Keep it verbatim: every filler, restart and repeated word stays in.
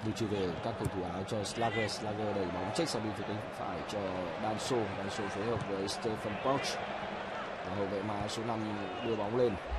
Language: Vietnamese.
Đi chưa về các cầu thủ áo cho Slager. Slager đẩy bóng chết sang bên phía cánh phải cho Danso. Danso phối hợp với Stefan Poch. Hậu vệ mà số năm đưa bóng lên.